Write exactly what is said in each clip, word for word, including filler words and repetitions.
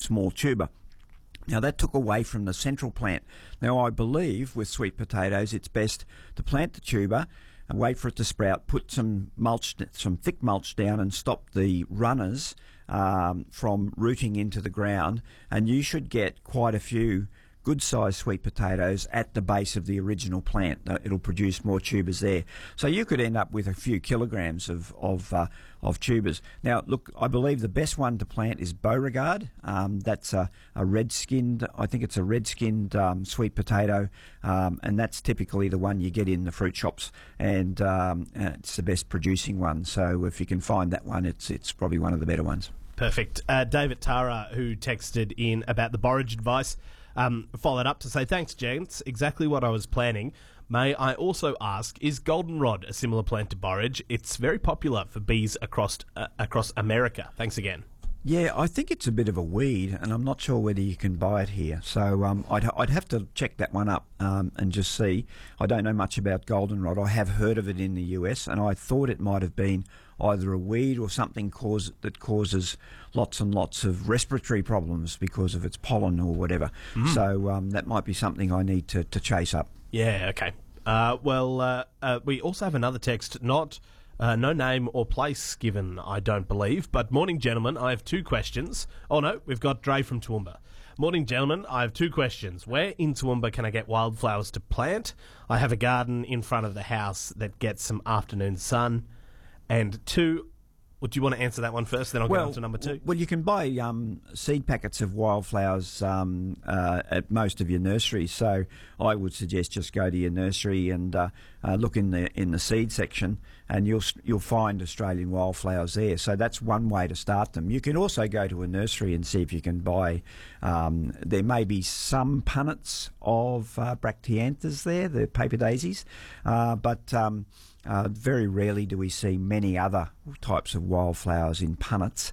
small tuber. Now, that took away from the central plant. Now, I believe with sweet potatoes, it's best to plant the tuber and wait for it to sprout, put some mulch, some thick mulch down and stop the runners um, from rooting into the ground. And you should get quite a few good-sized sweet potatoes at the base of the original plant. It'll produce more tubers there. So you could end up with a few kilograms of of, uh, of tubers. Now, look, I believe the best one to plant is Beauregard. Um, that's a, a red-skinned, I think it's a red-skinned um, sweet potato, um, and that's typically the one you get in the fruit shops, and um, it's the best producing one. So if you can find that one, it's it's probably one of the better ones. Perfect. Uh, David Tara, who texted in about the borage advice, um, followed up to say, thanks, gents. Exactly what I was planning. May I also ask, is goldenrod a similar plant to borage? It's very popular for bees across uh, across America. Thanks again. Yeah, I think it's a bit of a weed, and I'm not sure whether you can buy it here. So um, I'd, I'd have to check that one up um, and just see. I don't know much about goldenrod. I have heard of it in the U S, and I thought it might have been either a weed or something cause, that causes lots and lots of respiratory problems because of its pollen or whatever. Mm. So um, that might be something I need to, to chase up. Yeah, okay. Uh, well, uh, uh, we also have another text, not... Uh, no name or place given, I don't believe. But morning, gentlemen, I have two questions. Oh, no, we've got Dre from Toowoomba. Morning, gentlemen, I have two questions. Where in Toowoomba can I get wildflowers to plant? I have a garden in front of the house that gets some afternoon sun. And two... Well, do you want to answer that one first? Then I'll well, go on to number two. Well, you can buy um, seed packets of wildflowers um, uh, at most of your nurseries. So I would suggest just go to your nursery and uh, uh, look in the in the seed section, and you'll you'll find Australian wildflowers there. So that's one way to start them. You can also go to a nursery and see if you can buy. Um, there may be some punnets of uh, bracteanthus there, the paper daisies, uh, but. Um, Uh, very rarely do we see many other types of wildflowers in punnets,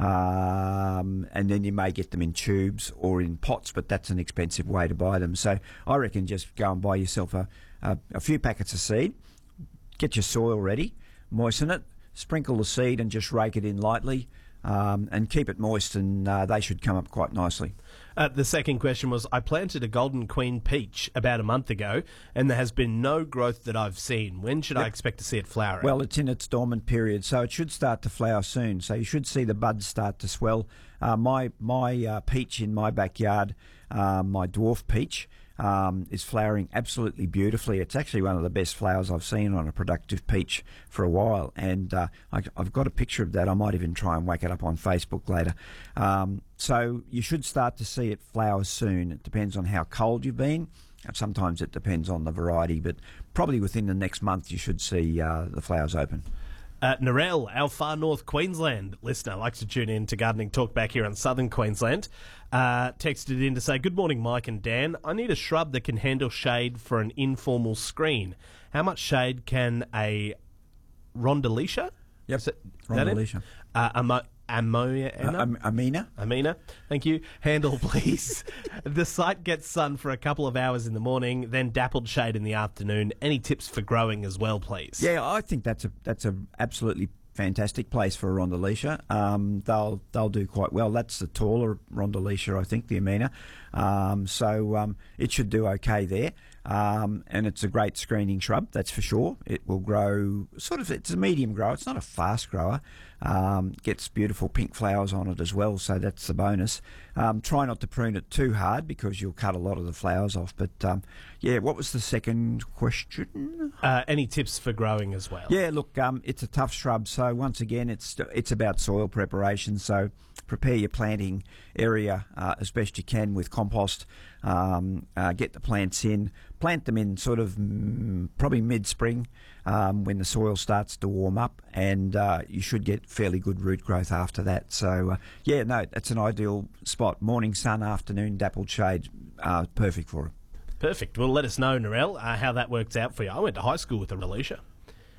um, and then you may get them in tubes or in pots, but that's an expensive way to buy them. So I reckon just go and buy yourself a, a, a few packets of seed, get your soil ready, moisten it, sprinkle the seed and just rake it in lightly. Um, and keep it moist, and uh, they should come up quite nicely. Uh, the second question was, I planted a golden queen peach about a month ago, and there has been no growth that I've seen. When should yep. I expect to see it flowering? Well, it's in its dormant period, so it should start to flower soon. So you should see the buds start to swell. Uh, my my uh, peach in my backyard, uh, my dwarf peach, Um, is flowering absolutely beautifully. It's actually one of the best flowers I've seen on a productive peach for a while, and uh, I, I've got a picture of that. I might even try and whack it up on Facebook later. Um, so you should start to see it flower soon. It depends on how cold you've been. Sometimes it depends on the variety, but probably within the next month you should see uh, the flowers open. Uh, Narelle, our far north Queensland listener, likes to tune in to Gardening Talk back here in southern Queensland, uh, texted in to say, good morning, Mike and Dan. I need a shrub that can handle shade for an informal screen. How much shade can a rondeletia? Yep, Is it, rondeletia. Uh, amo- Amoya, uh, Am- Amina? Amina, thank you. Handle, please. The site gets sun for a couple of hours in the morning, then dappled shade in the afternoon. Any tips for growing as well, please? Yeah, I think that's a that's a absolutely fantastic place for a rondeletia. Um, they'll they'll do quite well. That's the taller rondeletia, I think, the Amina. Um, so um, it should do okay there. Um, and it's a great screening shrub, that's for sure. It will grow sort of, it's a medium grower. It's not a fast grower. Um, gets beautiful pink flowers on it as well, so that's the bonus. Um, try not to prune it too hard because you'll cut a lot of the flowers off. But um, yeah, what was the second question? Uh, any tips for growing as well? Yeah, look, um, it's a tough shrub. So once again, it's it's about soil preparation. So prepare your planting area uh, as best you can with compost. Um, uh, get the plants in. Plant them in sort of mm, probably mid-spring um, when the soil starts to warm up, and uh, you should get fairly good root growth after that. So, uh, yeah, no, that's an ideal spot. Morning sun, afternoon dappled shade, uh, perfect for it. Perfect. Well, let us know, Narelle, uh, how that works out for you. I went to high school with a rondeletia.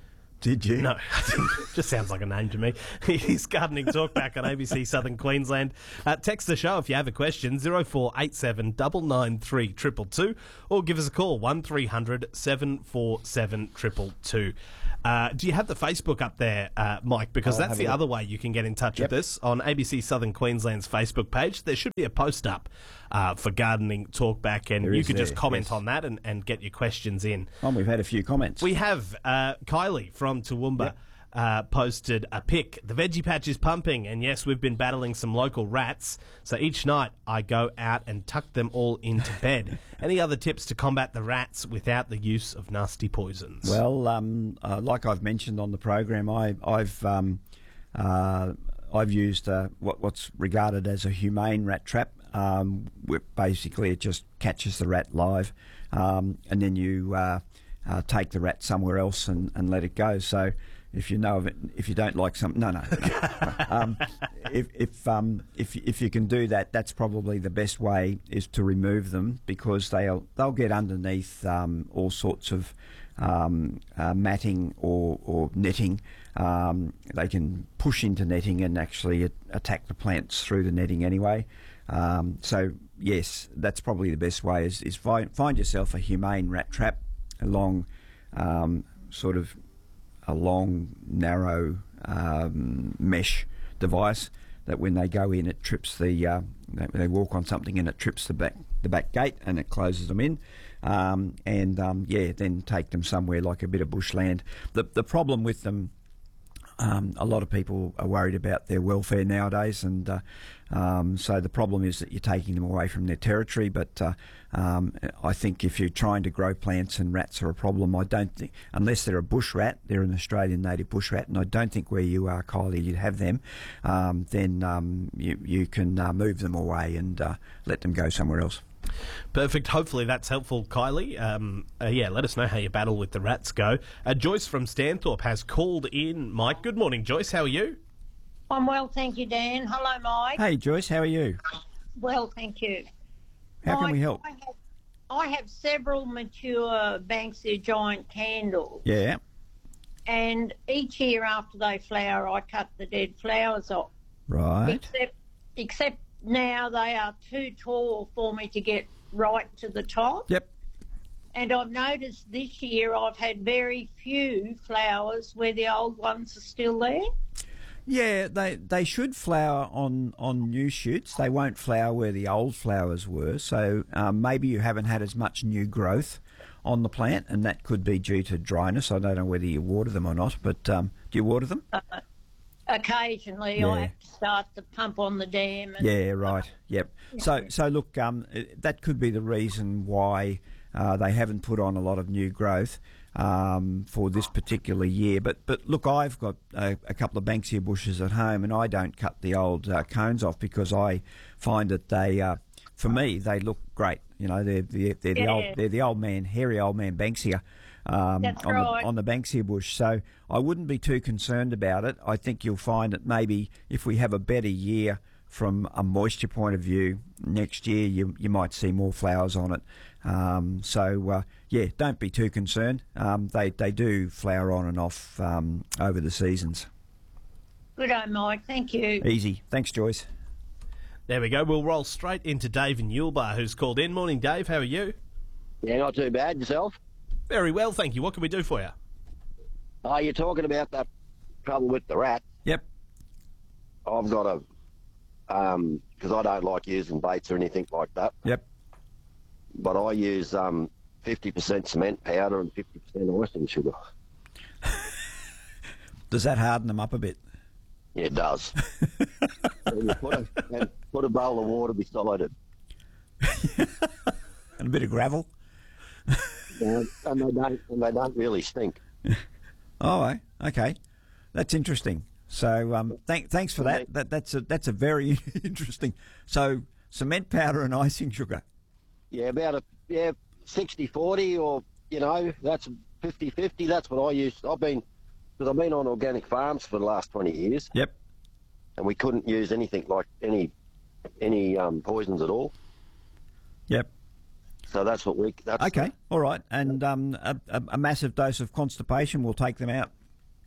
Did you? No, just sounds like a name to me. He's Gardening Talkback on A B C Southern Queensland. Uh, text the show if you have a question, zero four eight seven nine nine three two two two, or give us a call, one three hundred seven four seven two two two. Uh, do you have the Facebook up there, uh, Mike? Because I'll that's the other way you can get in touch Yep. with us on A B C Southern Queensland's Facebook page. There should be a post up uh, for Gardening Talkback, and There you is can just there, comment yes. on that and, and get your questions in. Oh, we've had a few comments. We have uh, Kylie from Toowoomba. Yep. Uh, posted a pic. The veggie patch is pumping, and yes, we've been battling some local rats. So each night I go out and tuck them all into bed. Any other tips to combat the rats without the use of nasty poisons? Well, um, uh, like I've mentioned on the program, I, I've um, uh, I've used uh, what, what's regarded as a humane rat trap. Um, where basically, it just catches the rat live, um, and then you uh, uh, take the rat somewhere else and, and let it go. So. If you know of it, if you don't like something, no, no. no. um, if if um, if if you can do that, that's probably the best way is to remove them because they'll they'll get underneath um, all sorts of um, uh, matting or or netting. Um, they can push into netting and actually attack the plants through the netting anyway. Um, so yes, that's probably the best way is is find find yourself a humane rat trap along um, sort of. a long, narrow um, mesh device that when they go in, it trips the. Uh, they walk on something and it trips the back the back gate and it closes them in. Um, and um, yeah, then take them somewhere like a bit of bushland. The the problem with them. Um, a lot of people are worried about their welfare nowadays, and uh, um, so the problem is that you're taking them away from their territory. But uh, um, I think if you're trying to grow plants and rats are a problem, I don't think, unless they're a bush rat, they're an Australian native bush rat, and I don't think where you are, Kylie, you'd have them, um, then um, you, you can uh, move them away and uh, let them go somewhere else. Perfect. Hopefully that's helpful, Kylie. Um, uh, yeah, let us know how your battle with the rats go. Uh, Joyce from Stanthorpe has called in. Mike, good morning, Joyce. How are you? I'm well, thank you, Dan. Hello, Mike. Hey, Joyce, how are you? Well, thank you. How can Mike, we help? I have, I have several mature Banksia giant candles, Yeah. and each year after they flower, I cut the dead flowers off. Right. Except, except now they are too tall for me to get right to the top. Yep. And I've noticed this year I've had very few flowers where the old ones are still there. Yeah, they they should flower on, on new shoots. They won't flower where the old flowers were. So um, maybe you haven't had as much new growth on the plant, and that could be due to dryness. I don't know whether you water them or not, but um, do you water them? Uh, occasionally, Yeah. I have to start the pump on the dam. And, Yeah, right. Yep. So so look, um, that could be the reason why uh, they haven't put on a lot of new growth. Um, for this particular year. But but look, I've got a, a couple of Banksia bushes at home, and I don't cut the old uh, cones off because I find that they, uh, for me, they look great. You know, they're they're, they're Yeah. the old they're the old man, hairy old man Banksia. Um, That's on, right. the, on the Banksia bush, so I wouldn't be too concerned about it. I think you'll find that maybe if we have a better year from a moisture point of view next year, you you might see more flowers on it. Um, so uh, yeah, don't be too concerned. Um, they they do flower on and off um, over the seasons. Good on, Mike. Thank you. Easy. Thanks, Joyce. There we go. We'll roll straight into Dave in Yulbar, who's called in. Morning, Dave. How are you? Yeah, not too bad. Yourself? Very well, thank you. What can we do for you? Oh, you're talking about that trouble with the rat. Yep. I've got a, um, because I don't like using baits or anything like that, Yep. but I use um, fifty percent cement powder and fifty percent icing sugar. Does that harden them up a bit? Yeah, it does. And you put a, and put a bowl of water beside it. And a bit of gravel. And, and they don't and they don't really stink. Oh, eh? Okay. That's interesting. So um, thank, thanks for that. that. That's a that's a very interesting. So cement powder and icing sugar. Yeah, about a yeah sixty forty or, you know, that's fifty fifty. That's what I use. I've been, because I've been on organic farms for the last twenty years. Yep. And we couldn't use anything like any any um, poisons at all. Yep. So that's what we. That's Okay. All right. And um, a, a, a massive dose of constipation will take them out.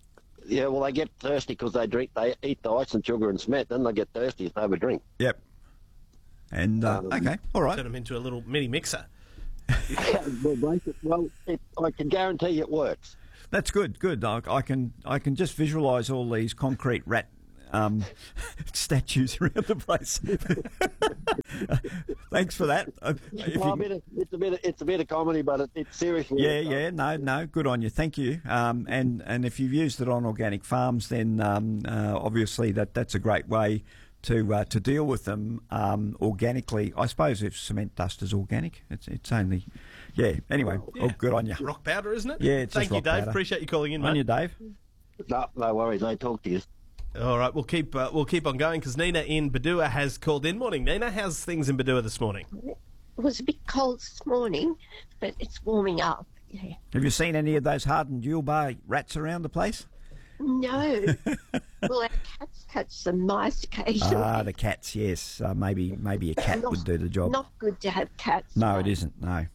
Yeah, well, they get thirsty because they drink, they eat the ice and sugar and cement, then they get thirsty if they have a drink. Yep. And, uh, Um, okay, all right. Turn them into a little mini mixer. well, basic, well it, I can guarantee it works. That's good, good. I, I can I can just visualise all these concrete rat um, statues around the place. Thanks for that. Uh, if Well, you- a bit of, it's a bit of, it's a bit of comedy, but it, it's seriously. yeah, yeah, no, no, good on you. Thank you. Um, and and if you've used it on organic farms, then um, uh, obviously that that's a great way to uh, to deal with them um, organically. I suppose if cement dust is organic, it's it's only yeah. Anyway, oh, good on you. Rock powder, isn't it? Yeah, it's Thank just you, rock Dave. powder. Appreciate you calling in, On mate. you, Dave. No, no worries. I talk to you. All right, we'll keep uh, we'll keep on going because Nina in Badua has called in. Morning, Nina. How's things in Badua this morning? It was a bit cold this morning, but it's warming up. Yeah. Have you seen any of those hardened Yule Bar rats around the place? No. Well, our cats catch some mice occasionally. Ah, the cats. Yes, uh, maybe maybe a cat Not- would do the job. Not good to have cats. No, but, it isn't. No.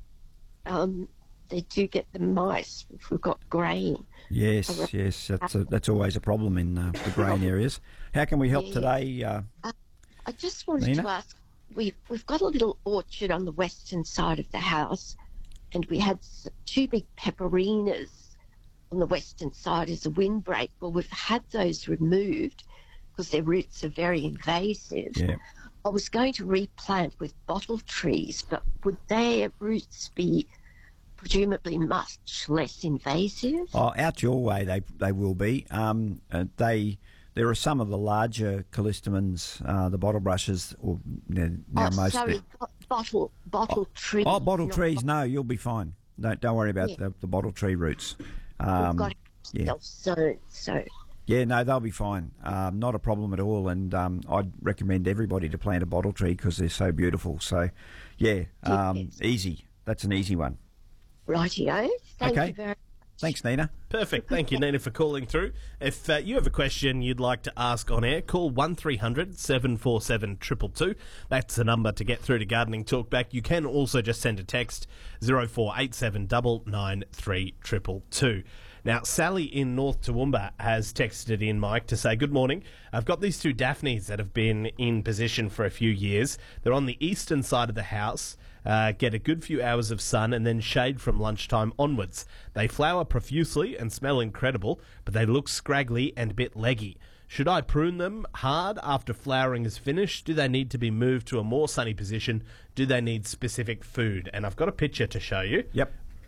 Um, they do get the mice if we've got grain. Yes, yes. That's a, that's always a problem in uh, the grain areas. How can we help Yeah. today? Uh, I just wanted Nina? to ask, we've, we've got a little orchard on the western side of the house, and we had s- two big pepperinas on the western side as a windbreak. Well, we've had those removed because their roots are very invasive. yeah. I was going to replant with bottle trees, but would their roots be presumably much less invasive? Oh, out your way, they they will be. Um, uh, they there are some of the larger callistemons, uh, the bottle brushes, or you know, now oh, most. sorry, of the, bo- bottle bottle trees. oh, bottle not trees. bottle- No, you'll be fine. Don't don't worry about Yeah. the, the bottle tree roots. We've Um, got yeah. self-sown, so Yeah, no, they'll be fine. Um, not a problem at all. And um, I'd recommend everybody to plant a bottle tree because they're so beautiful. So, yeah, um, Yes. easy. That's an easy one. rightio. Thank Okay. you very Thanks, Nina. Perfect. Thank you, Nina, for calling through. If uh, you have a question you'd like to ask on air, call one three hundred seven four seven two two two. That's the number to get through to Gardening Talkback. You can also just send a text zero four eight seven nine nine three two two two. Now, Sally in North Toowoomba has texted in, Mike, to say, good morning. I've got these two Daphnes that have been in position for a few years. They're on the eastern side of the house, uh, get a good few hours of sun and then shade from lunchtime onwards. They flower profusely and smell incredible, but they look scraggly and a bit leggy. Should I prune them hard after flowering is finished? Do they need to be moved to a more sunny position? Do they need specific food? And I've got a picture to show you. Yep.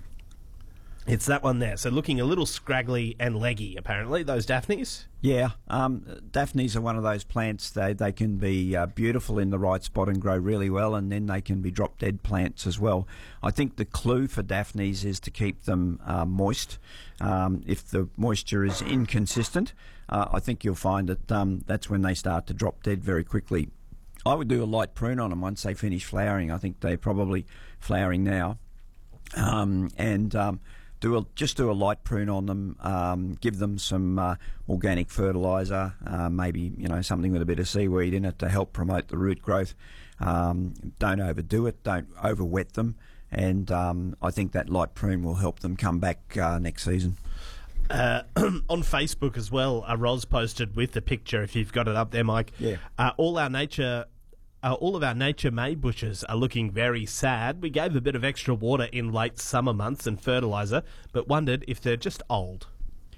It's that one there. So looking a little scraggly and leggy, apparently, those Daphnes. Yeah, um, Daphnes are one of those plants. They they can be uh, beautiful in the right spot and grow really well, and then they can be drop dead plants as well. I think the clue for Daphnes is to keep them uh, moist. Um, if the moisture is inconsistent, uh, I think you'll find that um, that's when they start to drop dead very quickly. I would do a light prune on them once they finish flowering. I think they're probably flowering now, um, and um, do a, just do a light prune on them. Um, give them some uh, organic fertiliser, uh, maybe you know something with a bit of seaweed in it to help promote the root growth. Um, don't overdo it. Don't over wet them, and um, I think that light prune will help them come back uh, next season. Uh, on Facebook as well, uh, Ros posted with the picture, if you've got it up there, Mike. Yeah. Uh, all our nature... Uh, all of our nature May bushes are looking very sad. We gave a bit of extra water in late summer months and fertiliser, but wondered if they're just old.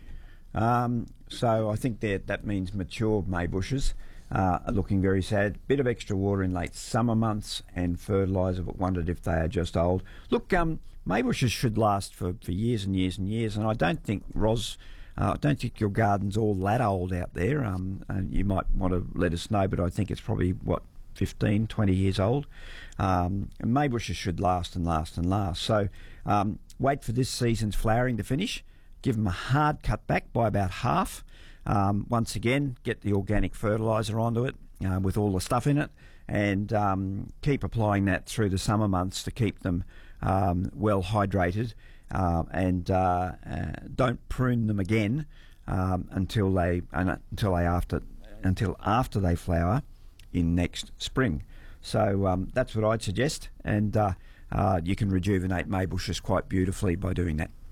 Um, so I think that that means mature May bushes uh, are looking very sad. Bit of extra water in late summer months and fertiliser, but wondered if they are just old. Look, um, May bushes should last for, for years and years and years, and I don't think, Ros, uh, I don't think your garden's all that old out there. Um, and you might want to let us know, but I think it's probably, what, fifteen, twenty years old. Um, and May bushes should last and last and last. So um, wait for this season's flowering to finish. Give them a hard cut back by about half. Um, once again, get the organic fertiliser onto it uh, with all the stuff in it, and um, keep applying that through the summer months to keep them um, well hydrated. Uh, and uh, uh, don't prune them again um, until they uh, until they after until after they flower in next spring. So um, that's what I'd suggest, and uh, uh, you can rejuvenate May bushes quite beautifully by doing that.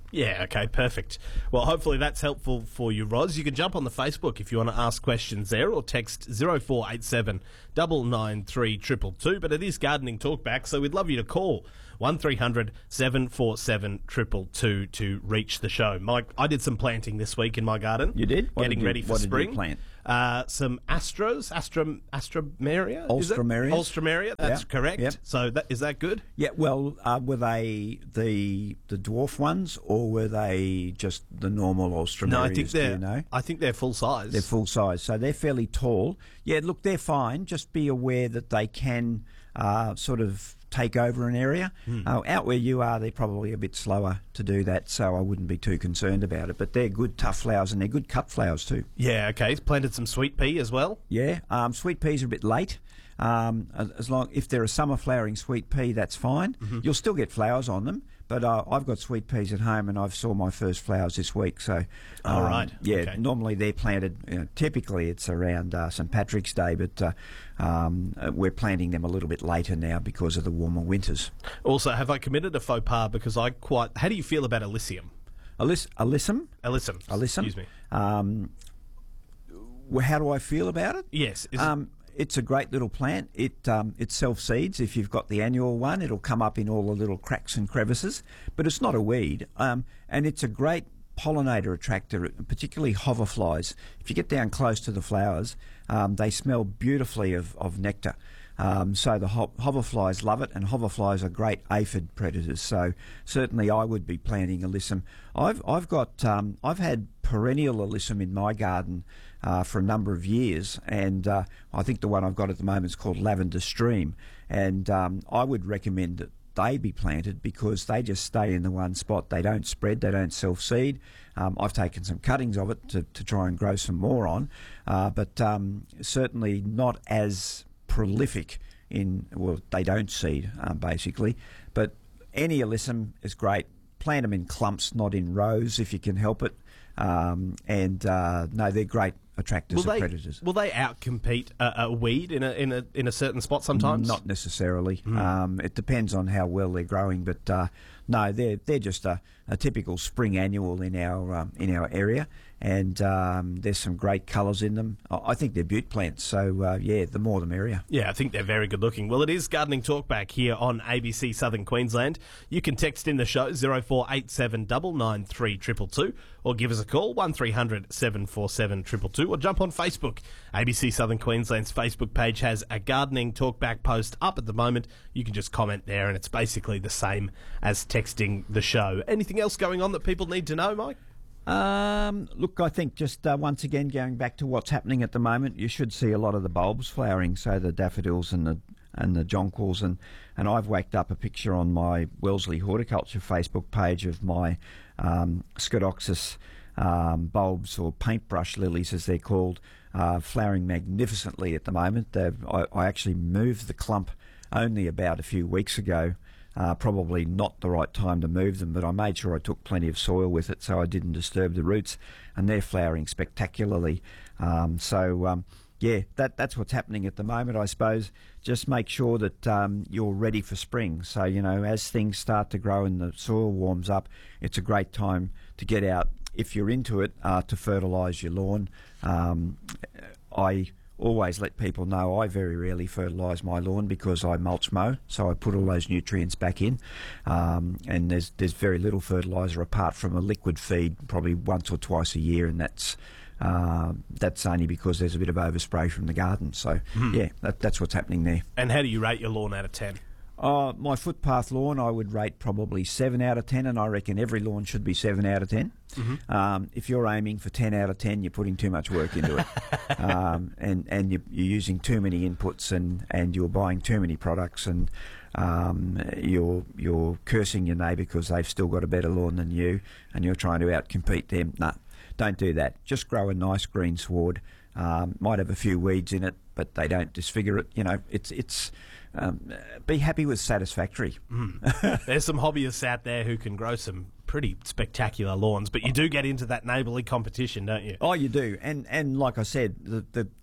Yeah, okay, perfect. Well, hopefully that's helpful for you, Roz. You can jump on the Facebook if you want to ask questions there, or text zero four eight seven nine nine three two two two. But it is Gardening Talkback, so we'd love you to call one three hundred seven four seven two two two to reach the show. Mike, I did some planting this week in my garden. You did? What Getting did you- ready for what did you spring. plant? Uh, some astros, astrum, astrameria? is it? Alstromerias. Alstromerias, that's Yeah. correct. Yep. So that, is that good? Yeah, well, uh, were they the the dwarf ones, or were they just the normal Alstromerias? No, I think do they're. you know? I think they're full size. They're full size, so they're fairly tall. Yeah, look, they're fine. Just be aware that they can uh, sort of take over an area. Uh, out where you are, they're probably a bit slower to do that, so I wouldn't be too concerned about it. But they're good, tough flowers, and they're good cut flowers too. Yeah, okay. He's planted some sweet pea as well. Yeah, um, sweet peas are a bit late. Um, as long if they're a summer flowering sweet pea, that's fine. Mm-hmm. You'll still get flowers on them, but uh, I've got sweet peas at home, and I've saw my first flowers this week. So, Oh, um, right. yeah. Okay. Normally they're planted. You know, typically it's around uh, Saint Patrick's Day, but uh, um, uh, we're planting them a little bit later now because of the warmer winters. Also, have I committed a faux pas because I quite... How do you feel about Elysium? Alyss- Alyssum, Elysium. Alyssum. Excuse me. Um, well, how do I feel about it? Yes. Is it- Um, it's a great little plant. It um, it self seeds. If you've got the annual one, it'll come up in all the little cracks and crevices. But it's not a weed, um, and it's a great pollinator attractor, particularly hoverflies. If you get down close to the flowers, um, they smell beautifully of, of nectar. Um, so the ho- hoverflies love it, and hoverflies are great aphid predators. So certainly, I would be planting alyssum. I've I've got um, I've had perennial alyssum in my garden uh, for a number of years, and uh, I think the one I've got at the moment is called Lavender Stream, and um, I would recommend that they be planted because they just stay in the one spot. They don't spread, they don't self-seed. Um, I've taken some cuttings of it to, to try and grow some more on, uh, but um, certainly not as prolific in, well, they don't seed, um, basically. But any alyssum is great. Plant them in clumps, not in rows, if you can help it. Um, and uh, no, they're great attractors will of they predators. will they outcompete a, a weed in a in a in a certain spot sometimes? Not necessarily. Mm. Um, it depends on how well they're growing, but uh, no, they're they're just a, a typical spring annual in our um, in our area, and um, there's some great colours in them. I I think they're butte plants, so uh, yeah, the more the merrier. Yeah, I think they're very good looking. Well, it is Gardening Talkback here on A B C Southern Queensland. You can text in the show zero four eight seven nine nine three two two two or give us a call one three hundred seven four seven two two two or jump on Facebook. A B C Southern Queensland's Facebook page has a Gardening Talkback post up at the moment. You can just comment there, and it's basically the same as texting the show. Anything else going on that people need to know, Mike? Um, look, I think just uh, once again going back to what's happening at the moment, you should see a lot of the bulbs flowering, so the daffodils and the and the jonquils, and, and I've whacked up a picture on my Wellesley Horticulture Facebook page of my um, Scotoxus um, bulbs, or paintbrush lilies as they're called, uh, flowering magnificently at the moment. They've, I, I actually moved the clump only about a few weeks ago. Uh, probably not the right time to move them, but I made sure I took plenty of soil with it so I didn't disturb the roots, and they're flowering spectacularly. Um, so, um, yeah, that that's what's happening at the moment, I suppose. Just make sure that um, you're ready for spring. So, you know, as things start to grow and the soil warms up, it's a great time to get out, if you're into it, uh, to fertilise your lawn. Um, I... always let people know I very rarely fertilise my lawn because I mulch mow, so I put all those nutrients back in, um, and there's there's very little fertiliser apart from a liquid feed, probably once or twice a year, and that's uh, that's only because there's a bit of overspray from the garden. So yeah, that, that's what's happening there. And how do you rate your lawn out of ten? Uh, my footpath lawn, I would rate probably seven out of ten, and I reckon every lawn should be seven out of ten. Mm-hmm. Um, if you're aiming for ten out of ten, you're putting too much work into it, um, and and you're, you're using too many inputs, and, and you're buying too many products, and um, you're you're cursing your neighbour because they've still got a better lawn than you, and you're trying to outcompete them. No, don't do that. Just grow a nice green sward. Um, might have a few weeds in it, but they don't disfigure it. You know, it's it's. Um, be happy with satisfactory. Mm. There's some hobbyists out there who can grow some pretty spectacular lawns, but you do get into that neighbourly competition, don't you? Oh, you do, and and like I said, the the the,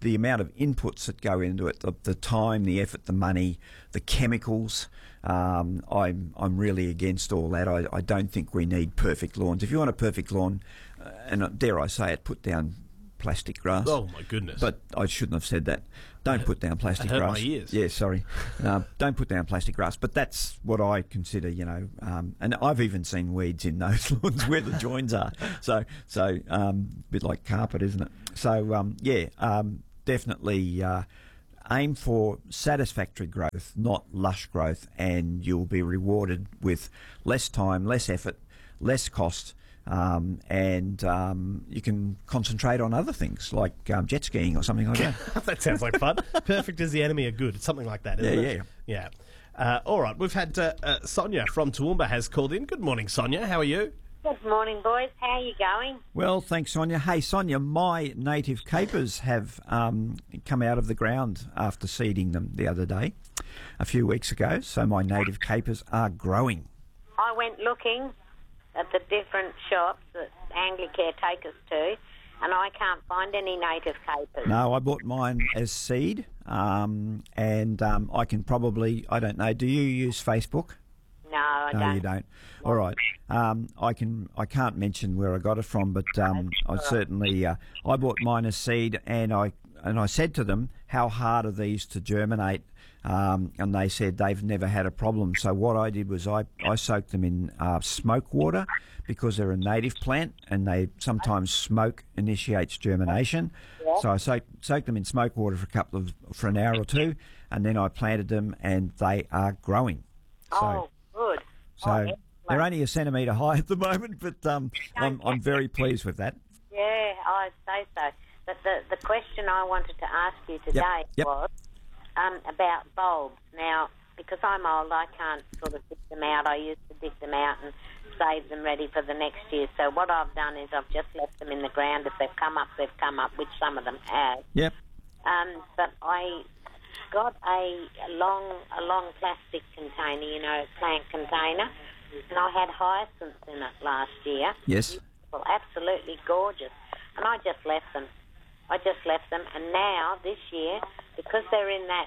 the amount of inputs that go into it, the, the time, the effort, the money, the chemicals. Um, I'm I'm really against all that. I, I don't think we need perfect lawns. If you want a perfect lawn, uh, and dare I say it, put down plastic grass. Oh my goodness! But I shouldn't have said that. Don't put down plastic hurt grass. my ears. Yeah, sorry. uh, don't put down plastic grass. But that's what I consider, you know. Um, and I've even seen weeds in those lawns where the joins are. So, so um, a bit like carpet, isn't it? So, um, yeah, um, definitely. Uh, Aim for satisfactory growth, not lush growth, and you'll be rewarded with less time, less effort, less cost, um, and um, you can concentrate on other things like um, jet skiing or something like that. That sounds like fun. Perfect is the enemy of good. It's something like that, isn't Yeah, it? Yeah. Yeah. Uh, all right, we've had uh, uh, Sonia from Toowoomba has called in. Good morning, Sonia. How are you? Good morning, boys. How are you going? Well, thanks, Sonia. Hey, Sonia, my native capers have um, come out of the ground after seeding them the other day, a few weeks ago. So my native capers are growing. I went looking at the different shops that Anglicare take us to, and I can't find any native capers. No, I bought mine as seed, um, and um, I can probably, I don't know, do you use Facebook? No, I No, don't. you don't. All right. Um, I can. I can't mention where I got it from, but um, I certainly. Uh, I bought mine as seed, and I and I said to them, "How hard are these to germinate?" Um, and they said they've never had a problem. So what I did was I, I soaked them in uh, smoke water because they're a native plant, and they sometimes smoke initiates germination. Yeah. So I soaked, soaked them in smoke water for a couple of for an hour or two, and then I planted them, and they are growing. So, Oh, good. so Oh, excellent. they're only a centimetre high at the moment, but um, I'm, I'm very pleased with that. Yeah, I'd say so. But the, the question I wanted to ask you today yep. was um, about bulbs. Now, because I'm old, I can't sort of dig them out. I used to dig them out and save them ready for the next year. So what I've done is I've just left them in the ground. If they've come up, they've come up, which some of them have. Yep. Um, but I got a, a long, a long plastic container, you know, plant container, and I had hyacinths in it last year. Yes. Well, absolutely gorgeous. And I just left them. I just left them, and now this year, because they're in that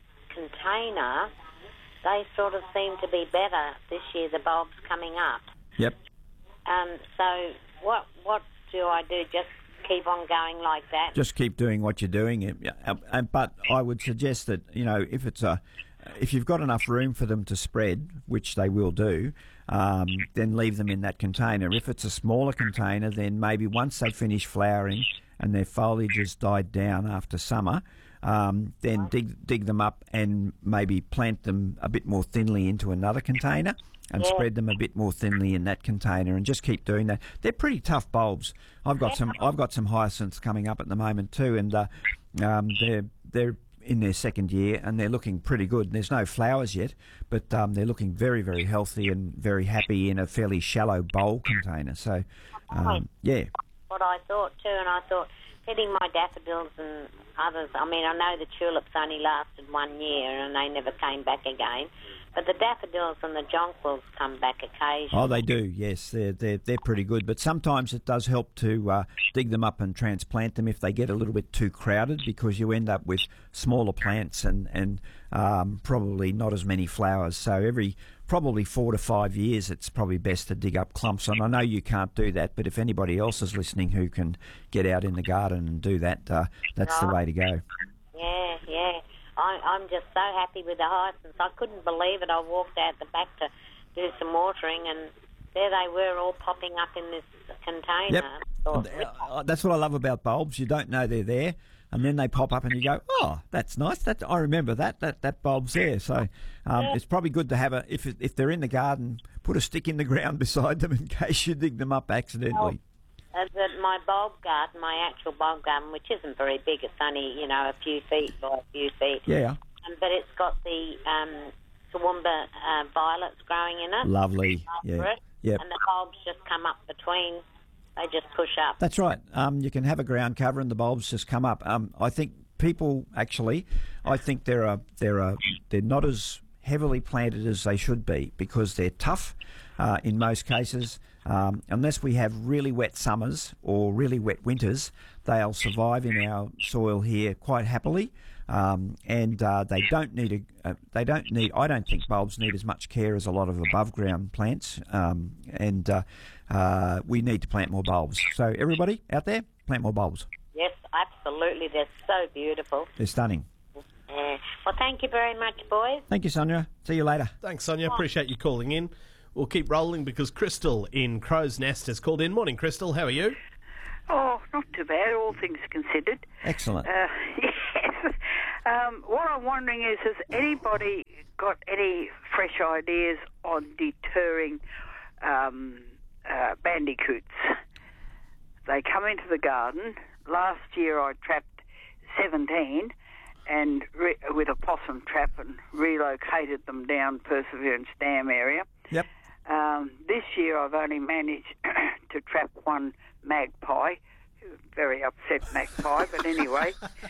container, they sort of seem to be better this year. The bulbs coming up. Yep. Um. So what what do I do? Just keep on going like that? Just keep doing what you're doing. Yeah, uh, But I would suggest that, you know, if it's a, if you've got enough room for them to spread, which they will do, um, then leave them in that container. If it's a smaller container, then maybe once they finish flowering and their foliage has died down after summer, um, then dig dig them up and maybe plant them a bit more thinly into another container and Yeah. spread them a bit more thinly in that container, and just keep doing that. They're pretty tough bulbs. I've got some I've got some hyacinths coming up at the moment too, and uh, um, they're they're in their second year and they're looking pretty good. There's no flowers yet, but um, they're looking very, very healthy and very happy in a fairly shallow bowl container. So, um, yeah. What I thought too, and I thought getting my daffodils and others. I mean, I know the tulips only lasted one year and they never came back again. But the daffodils and the jonquils come back occasionally. Oh, they do, yes. They're, they're, they're pretty good. But sometimes it does help to uh, dig them up and transplant them if they get a little bit too crowded, because you end up with smaller plants and, and um, probably not as many flowers. So every probably four to five years, it's probably best to dig up clumps. And I know you can't do that, but if anybody else is listening who can get out in the garden and do that, uh, that's the way to go. Yeah, yeah. I, I'm just so happy with the hyacinths. I couldn't believe it. I walked out the back to do some watering, and there they were all popping up in this container. Yep. Thought, Uh, That's what I love about bulbs. You don't know they're there, and then they pop up and you go, oh, that's nice. That I remember that. That that bulb's there. So um, it's probably good to have a, if, if they're in the garden, put a stick in the ground beside them in case you dig them up accidentally. Uh, the, my bulb garden, my actual bulb garden, which isn't very big, it's only, you know, a few feet by a few feet. Yeah. Um, but it's got the um, Toowoomba uh, violets growing in it. Lovely. Over Yeah. it, Yep. And the bulbs just come up between. They just push up. That's right. Um, you can have a ground cover and the bulbs just come up. Um, I think people actually, I think they're a, they're a, they're not as heavily planted as they should be because they're tough uh, in most cases. Um, unless we have really wet summers or really wet winters, they'll survive in our soil here quite happily. Um, and uh, they don't need a. Uh, they don't need. I don't think bulbs need as much care as a lot of above ground plants. Um, and uh, uh, we need to plant more bulbs. So everybody out there, plant more bulbs. Yes, absolutely. They're so beautiful. They're stunning. Yeah. Well, thank you very much, boys. Thank you, Sonia. See you later. Thanks, Sonia. Appreciate you calling in. We'll keep rolling because Crystal in Crow's Nest has called in. Morning, Crystal. How are you? Oh, not too bad, all things considered. Excellent. Uh, yes. Um, what I'm wondering is, has anybody got any fresh ideas on deterring um, uh, bandicoots? They come into the garden. Last year I trapped seventeen and re- with a possum trap and relocated them down Perseverance Dam area. Yep. Um, this year I've only managed to trap one magpie, very upset magpie, but anyway,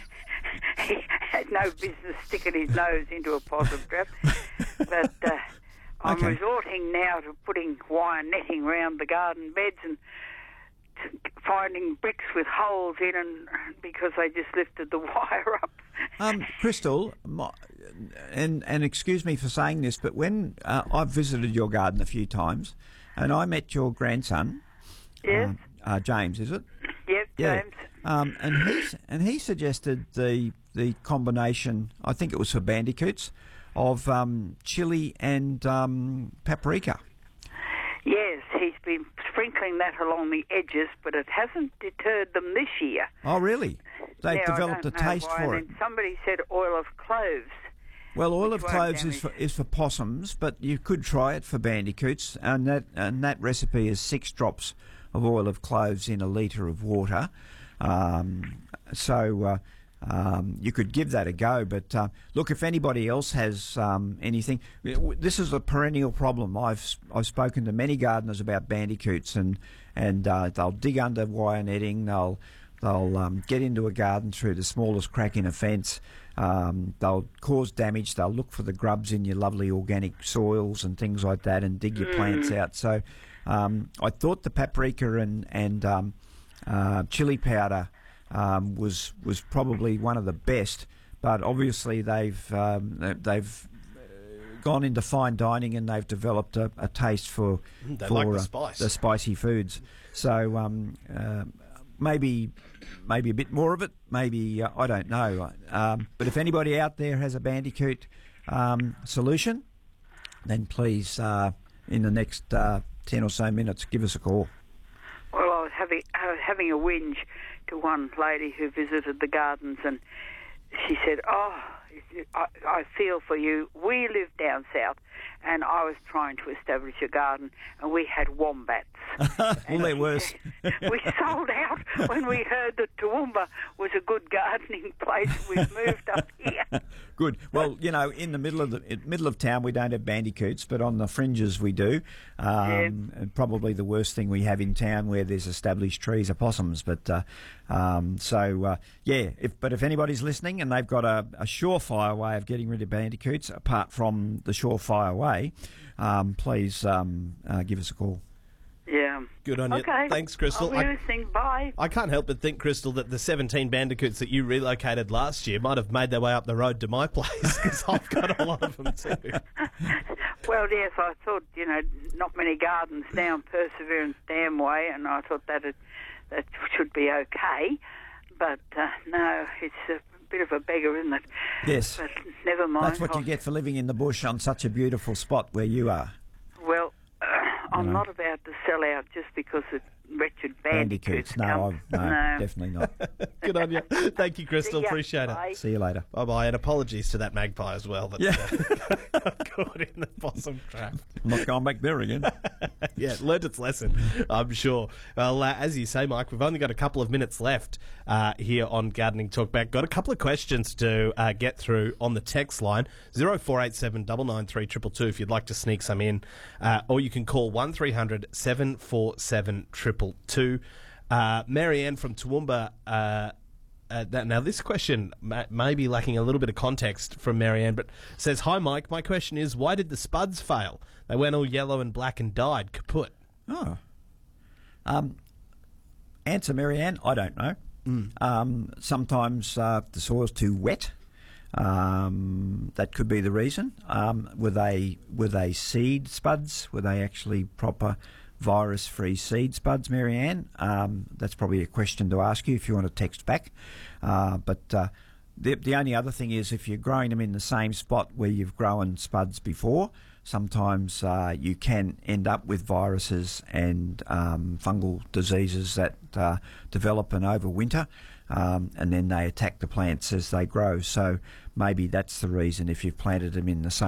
he had no business sticking his nose into a possum trap. But uh, I'm Okay. resorting now to putting wire netting round the garden beds and t- finding bricks with holes in, and because they just lifted the wire up. Um, Crystal, my, and and excuse me for saying this, but when uh, I've visited your garden a few times, and I met your grandson, Yes. um, uh, James, is it? Yep, Yeah. James. Um, and he and he suggested the the combination. I think it was for bandicoots of um, chili and um, paprika. Yes, he's been sprinkling that along the edges, but it hasn't deterred them this year. Oh, really? They've Yeah, I developed a don't know taste why. for And it. then somebody said oil of cloves. Well, oil of won't cloves is for, damage. is for possums, but you could try it for bandicoots, and that and that recipe is six drops of oil of cloves in a litre of water. Um, so uh, um, you could give that a go. But uh, look, if anybody else has um, anything, this is a perennial problem. I've I've spoken to many gardeners about bandicoots, and and uh, they'll dig under wire netting. They'll They'll um, get into a garden through the smallest crack in a fence. Um, they'll cause damage. They'll look for the grubs in your lovely organic soils and things like that, and dig your plants out. So um, I thought the paprika and and um, uh, chili powder um, was was probably one of the best. But obviously they've um, they've gone into fine dining and they've developed a, a taste for They for like the uh, spice. the spicy foods. So um, uh, maybe maybe a bit more of it. Maybe uh, I don't know. Um, but if anybody out there has a bandicoot um, solution, then please uh, in the next uh, ten or so minutes give us a call. Well, I was having I was having a whinge to one lady who visited the gardens, and she said, "Oh, I, I feel for you. We live down south, and I was trying to establish a garden, and we had wombats. Well, they're worse. We sold out when we heard that Toowoomba was a good gardening place. We've moved up here." Good. Well, you know, in the middle of the in middle of town, we don't have bandicoots, but on the fringes we do. Um, and probably the worst thing we have in town where there's established trees are possums. But uh, um, so uh, yeah. If but if anybody's listening and they've got a, a surefire way of getting rid of bandicoots, apart from the surefire way, um, please um, uh, give us a call. Yeah. Good on you. Okay. Thanks, Crystal. I'll be I- listening. Bye. I can't help but think, Crystal, that the seventeen bandicoots that you relocated last year might have made their way up the road to my place, because I've got a lot of them too. Well, yes, I thought, you know, not many gardens down Perseverance Dam way, and I thought that it, that should be okay. But uh, no, it's a bit of a beggar, isn't it? Yes. But never mind. That's what you I'll- get for living in the bush on such a beautiful spot where you are. Well, uh, I'm know. not about to sell out just because of wretched bandicoots. Bandicoots. No, come. I've, no, No. definitely not. Good on you. Thank you, Crystal. See ya. Appreciate it. Bye. See you later. Bye bye, and apologies to that magpie as well that Yeah. uh, caught in the possum trap. I'm not going back there again. Yeah, it learnt its lesson, I'm sure. Well, uh, as you say, Mike, we've only got a couple of minutes left uh, here on Gardening Talkback. Got a couple of questions to uh, get through on the text line, zero four eight seven nine nine three two two two if you'd like to sneak some in, uh, or you can call one three hundred seven four seven two two two. Uh, Marianne from Toowoomba. Uh, Uh, that, now, this question may, may be lacking a little bit of context from Marianne, but says, "Hi, Mike. My question is, why did the spuds fail? They went all yellow and black and died kaput." Oh. Um, answer, Marianne, I don't know. Mm. Um, sometimes uh, the soil's too wet. Um, that could be the reason. Um, were they were they seed spuds? Were they actually proper virus-free seed spuds, Marianne? Um, that's probably a question to ask you if you want to text back. Uh, but uh, the the only other thing is if you're growing them in the same spot where you've grown spuds before, sometimes uh, you can end up with viruses and um, fungal diseases that uh, develop and overwinter. Um, and then they attack the plants as they grow. So maybe that's the reason if you've planted them in the same